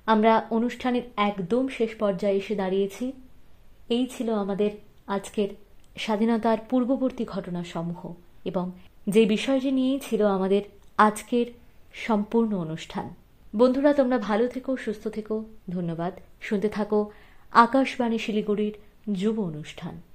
আমরা অনুষ্ঠানের একদম শেষ পর্যায়ে এসে দাঁড়িয়েছি। এই ছিল আমাদের আজকের স্বাধীনতার পূর্ববর্তী ঘটনাসমূহ এবং যে বিষয়টি নিয়েই ছিল আমাদের আজকের সম্পূর্ণ অনুষ্ঠান। বন্ধুরা, তোমরা ভালো থেকো, সুস্থ থেকো। ধন্যবাদ। শুনতে থাকো আকাশবাণী শিলিগুড়ির যুব অনুষ্ঠান।